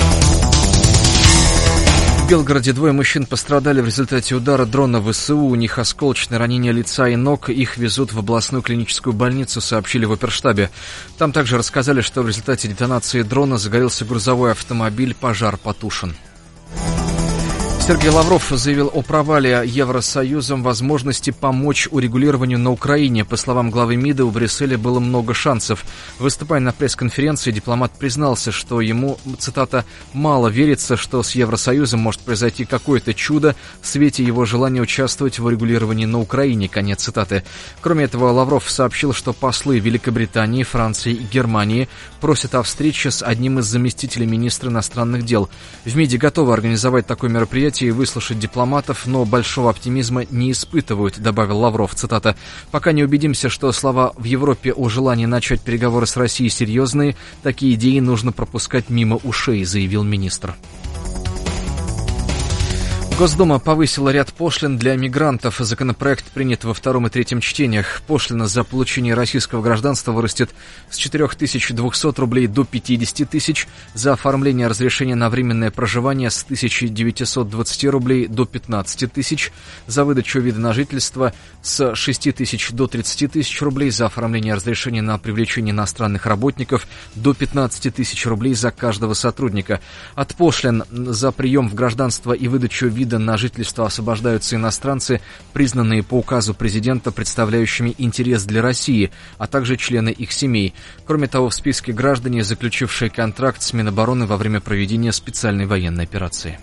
В Белгороде двое мужчин пострадали в результате удара дрона ВСУ. У них осколочные ранения лица и ног. Их везут в областную клиническую больницу, сообщили в оперштабе. Там также рассказали, что в результате детонации дрона загорелся грузовой автомобиль, пожар потушен. Сергей Лавров заявил о провале Евросоюзом возможности помочь урегулированию на Украине. По словам главы МИДа, у Брюсселя было много шансов. Выступая на пресс-конференции, дипломат признался, что ему, цитата, «мало верится, что с Евросоюзом может произойти какое-то чудо в свете его желания участвовать в урегулировании на Украине». Конец цитаты. Кроме этого, Лавров сообщил, что послы Великобритании, Франции и Германии просят о встрече с одним из заместителей министра иностранных дел. В МИДе готовы организовать такое мероприятие и выслушать дипломатов, но большого оптимизма не испытывают, добавил Лавров, цитата. «Пока не убедимся, что слова в Европе о желании начать переговоры с Россией серьезные, такие идеи нужно пропускать мимо ушей», заявил министр. Госдума повысила ряд пошлин для мигрантов. Законопроект принят во втором и третьем чтениях. Пошлина за получение российского гражданства вырастет с 4200 рублей до 50 тысяч, за оформление разрешения на временное проживание с 1920 рублей до 15 тысяч, за выдачу вида на жительство с 6 тысяч до 30 тысяч рублей, за оформление разрешения на привлечение иностранных работников до 15 тысяч рублей за каждого сотрудника. От пошлин за прием в гражданство и выдачу вида на жительство освобождаются иностранцы, признанные по указу президента представляющими интерес для России, а также члены их семей. Кроме того, в списке граждане, заключившие контракт с Минобороны во время проведения специальной военной операции.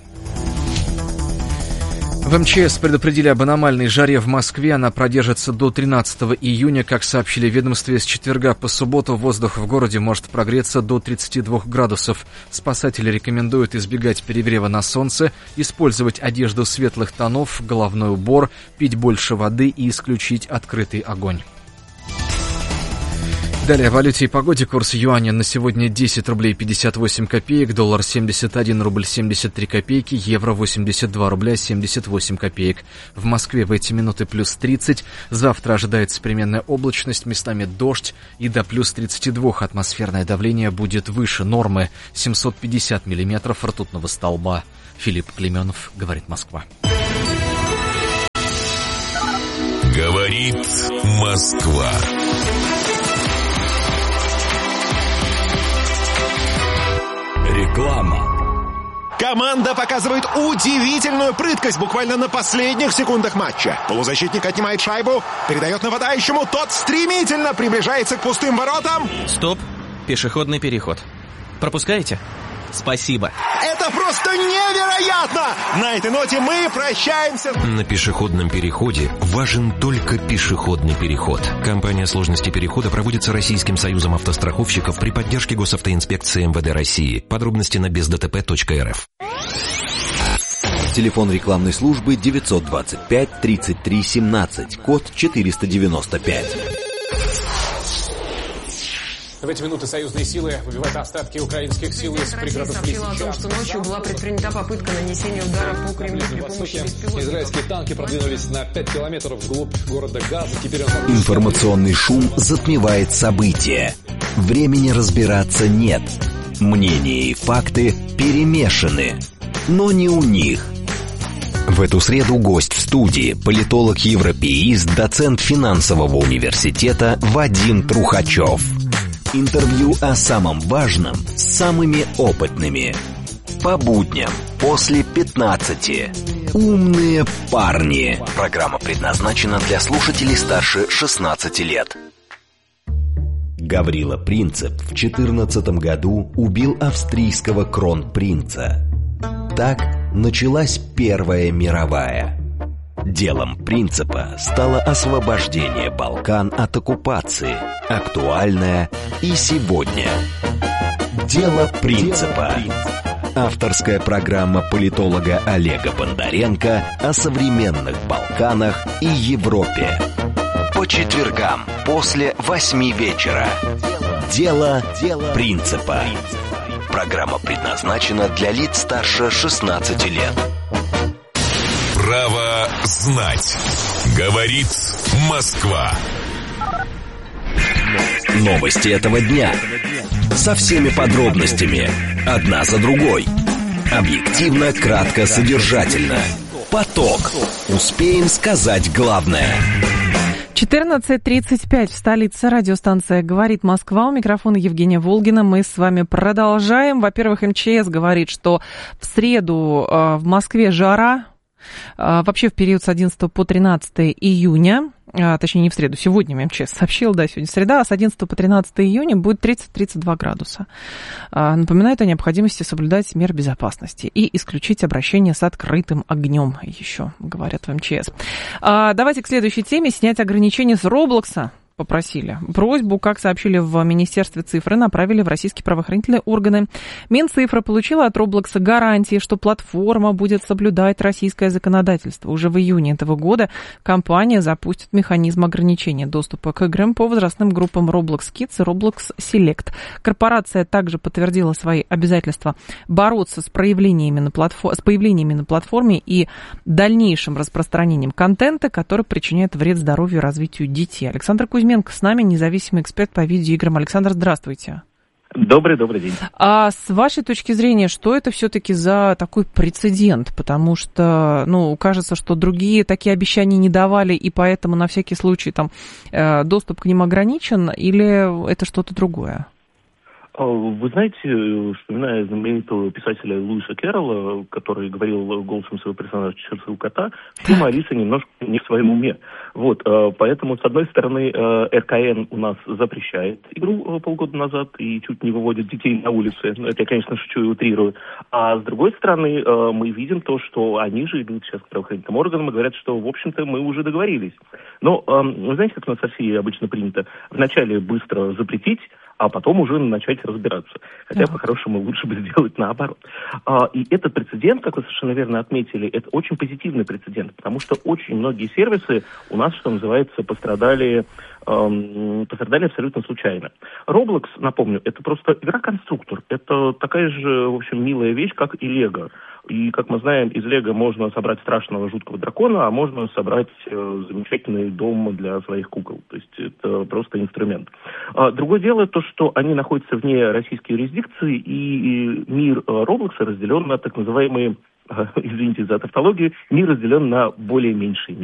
В МЧС предупредили об аномальной жаре в Москве. Она продержится до 13 июня. Как сообщили в ведомстве, с четверга по субботу воздух в городе может прогреться до 32 градусов. Спасатели рекомендуют избегать перегрева на солнце, использовать одежду светлых тонов, головной убор, пить больше воды и исключить открытый огонь. Далее о валюте и погоде. Курс юаня на сегодня 10 рублей 58 копеек, доллар 71 рубль 73 копейки, евро 82 рубля 78 копеек. В Москве в эти минуты плюс 30. Завтра ожидается переменная облачность, местами дождь, и до плюс 32 атмосферное давление будет выше нормы 750 миллиметров ртутного столба. Филипп Клеменов, говорит Москва. Говорит Москва. Реклама. Команда показывает удивительную прыткость буквально на последних секундах матча. Полузащитник отнимает шайбу, передает нападающему, тот стремительно приближается к пустым воротам. Стоп, пешеходный переход. Пропускаете? Спасибо. Это просто невероятно! На этой ноте мы прощаемся. На пешеходном переходе важен только пешеходный переход. Компания «Сложности перехода» проводится Российским союзом автостраховщиков при поддержке Госавтоинспекции МВД России. Подробности на бездтп.рф. Телефон рекламной службы 925 33 17, код 495. В эти минуты союзные силы выбивают остатки украинских сил из пригородов сообщила о том, что ночью была предпринята попытка нанесения удара по Кремлю при помощи беспилотников. Израильские танки продвинулись на 5 километров вглубь города Газа. Теперь Информационный шум затмевает события. Времени разбираться нет. Мнения и факты перемешаны. Но не у них. В эту среду гость в студии, политолог-европеист, доцент финансового университета Вадим Трухачев. Интервью о самом важном с самыми опытными. По будням после 15. Умные парни. Программа предназначена для слушателей старше 16 лет. Гаврила Принцип в 14 году убил австрийского кронпринца. Так началась Первая мировая. Делом Принципа стало освобождение Балкан от оккупации, актуальное и сегодня. Дело Принципа. Авторская программа политолога Олега Бондаренко о современных Балканах и Европе. По четвергам после 8 вечера. Дело Принципа. Программа предназначена для лиц старше 16 лет. Право знать. Говорит Москва. Новости этого дня. Со всеми подробностями. Одна за другой. Объективно, кратко, содержательно. Поток. Успеем сказать главное. 14:35 в столице. Радиостанция «Говорит Москва». У микрофона Евгения Волгина. Мы с вами продолжаем. Во-первых, МЧС говорит, что в среду в Москве жара. Вообще в период с 11 по 13 июня, точнее не в среду, сегодня МЧС сообщил, да, сегодня среда, а с 11 по 13 июня будет 30-32 градуса. Напоминает о необходимости соблюдать меры безопасности и исключить обращение с открытым огнем, еще говорят в МЧС. Давайте к следующей теме. Снять ограничения с Роблокса попросили. Просьбу, как сообщили в Министерстве цифры, направили в российские правоохранительные органы. Минцифра получила от Roblox гарантии, что платформа будет соблюдать российское законодательство. Уже в июне этого года компания запустит механизм ограничения доступа к играм по возрастным группам Roblox Kids и Roblox Select. Корпорация также подтвердила свои обязательства бороться с появлениями на платформе и дальнейшим распространением контента, который причиняет вред здоровью и развитию детей. Александр Кузьменко с нами, независимый эксперт по видеоиграм. Александр, здравствуйте. Добрый день. А с вашей точки зрения, что это все-таки за такой прецедент? Потому что, кажется, что другие такие обещания не давали, и поэтому на всякий случай там доступ к ним ограничен, или это что-то другое? Вы знаете, вспоминая знаменитого писателя Льюиса Кэрролла, который говорил голосом своего персонажа «Чертового кота», фильм «Алиса» немножко не в своем уме. Поэтому, с одной стороны, РКН у нас запрещает игру полгода назад и чуть не выводит детей на улицы. Это я, конечно, шучу и утрирую. А с другой стороны, мы видим то, что они же идут сейчас к правоохранительным органам и говорят, что, в общем-то, мы уже договорились. Но, вы знаете, как у нас в России обычно принято? Вначале быстро запретить, а потом уже начать разбираться. Хотя, по-хорошему, лучше бы сделать наоборот. И этот прецедент, как вы совершенно верно отметили, это очень позитивный прецедент, потому что очень многие сервисы у нас, что называется, пострадали абсолютно случайно. Roblox, напомню, это просто игра-конструктор. Это такая же, в общем, милая вещь, как и Лего. И, как мы знаем, из Лего можно собрать страшного жуткого дракона, а можно собрать замечательный дом для своих кукол. То есть это просто инструмент. Другое дело то, что они находятся вне российской юрисдикции, и мир Roblox разделен на так называемые, извините за тавтологию, мир разделен на более меньшие